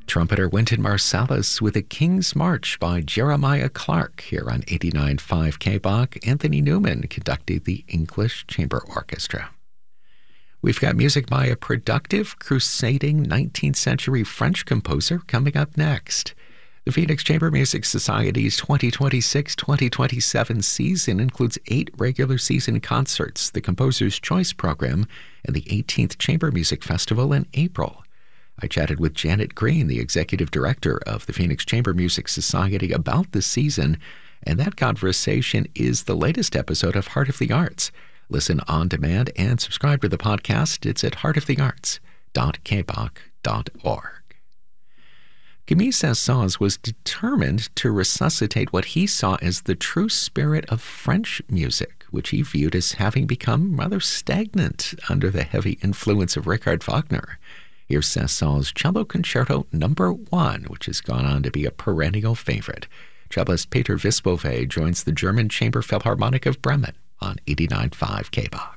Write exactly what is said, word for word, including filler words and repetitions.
Trumpeter Wynton Marsalis with a King's March by Jeremiah Clark here on eighty-nine point five K B O C. Anthony Newman conducted the English Chamber Orchestra. We've got music by a productive, crusading nineteenth century French composer coming up next. The Phoenix Chamber Music Society's twenty twenty-six twenty twenty-seven season includes eight regular season concerts, the Composer's Choice Program, and the eighteenth Chamber Music Festival in April. I chatted with Janet Green, the executive director of the Phoenix Chamber Music Society, about the season, and that conversation is the latest episode of Heart of the Arts. Listen on demand and subscribe to the podcast. It's at heart of the arts dot k b o c dot org. Camille Saint-Saëns was determined to resuscitate what he saw as the true spirit of French music, which he viewed as having become rather stagnant under the heavy influence of Richard Wagner. Here's Saint-Saëns' Cello Concerto Number One, which has gone on to be a perennial favorite. Cellist Peter Visbove joins the German Chamber Philharmonic of Bremen on eighty-nine point five K B O C.